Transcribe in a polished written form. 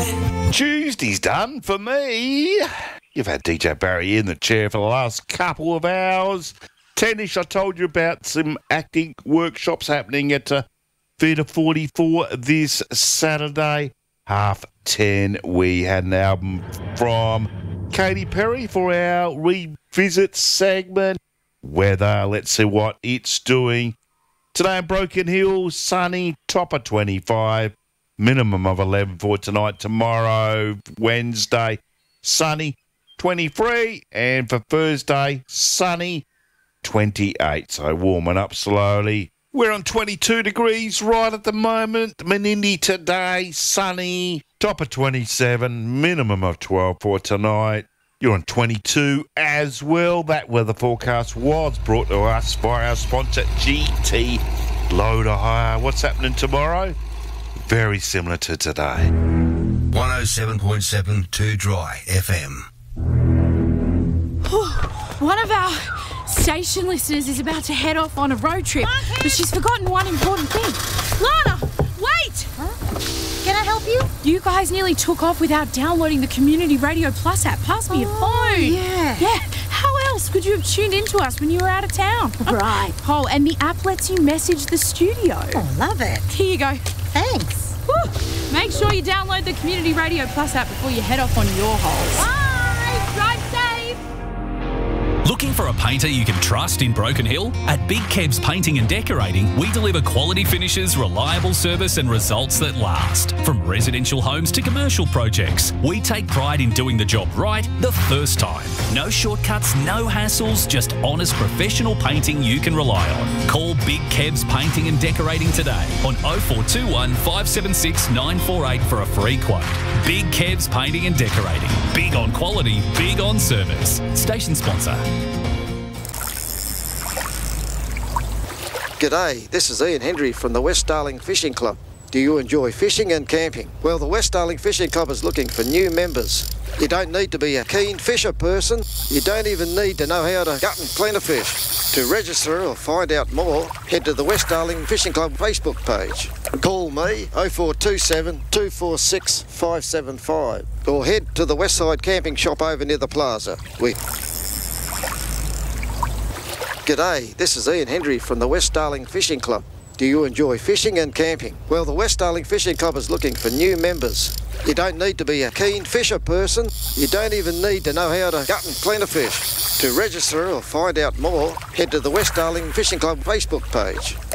Tuesday's done for me. You've had DJ Barry in the chair for the last couple of hours. 10ish, I told you about some acting workshops happening at Theatre 44 this Saturday. 10:30, we had an album from Katy Perry for our revisit segment. Weather, let's see what it's doing. Today in Broken Hill, sunny, top of 25, minimum of 11 for tonight. Tomorrow, Wednesday, sunny, 23, and for Thursday, sunny, 28. So warming up slowly. We're on 22 degrees right at the moment. Menindee today, sunny, top of 27, minimum of 12 for tonight. You're on 22 as well. That weather forecast was brought to us by our sponsor, GT Loader Hire. What's happening tomorrow? Very similar to today. 107.7 2 Dry FM. One of our station listeners is about to head off on a road trip, but she's forgotten one important thing. Lana, wait! Huh? Can I help you? You guys nearly took off without downloading the Community Radio Plus app. Pass me your phone. Yeah. Yeah. How else could you have tuned into us when you were out of town? Right. Oh, and the app lets you message the studio. Oh, love it. Here you go. Thanks. Woo. Make sure you download the Community Radio Plus app before you head off on your holes. Bye. Drive safe. Looking for a painter you can trust in Broken Hill? At Big Kebs Painting and Decorating, we deliver quality finishes, reliable service and results that last. From residential homes to commercial projects, we take pride in doing the job right the first time. No shortcuts, no hassles, just honest professional painting you can rely on. Call Big Kebs Painting and Decorating today on 0421 576 948 for a free quote. Big Kebs Painting and Decorating. Big on quality, big on service. Station sponsor. G'day, this is Ian Hendry from the West Darling Fishing Club. Do you enjoy fishing and camping? Well, the West Darling Fishing Club is looking for new members. You don't need to be a keen fisher person. You don't even need to know how to gut and clean a fish. To register or find out more, head to the West Darling Fishing Club Facebook page. Call me 0427 246 575 or head to the Westside Camping Shop over near the plaza. G'day, this is Ian Hendry from the West Darling Fishing Club. Do you enjoy fishing and camping? Well, the West Darling Fishing Club is looking for new members. You don't need to be a keen fisher person. You don't even need to know how to gut and clean a fish. To register or find out more, head to the West Darling Fishing Club Facebook page.